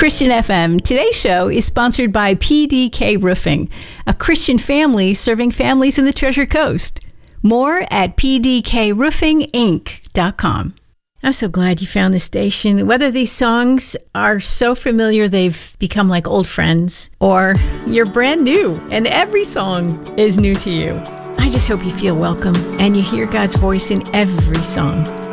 Christian FM. Today's show is sponsored by PDK Roofing, a Christian family serving families in the Treasure Coast. More at pdkroofinginc.com. I'm so glad you found this station. Whether these songs are so familiar they've become like old friends, or you're brand new and every song is new to you, I just hope you feel welcome and you hear God's voice in every song.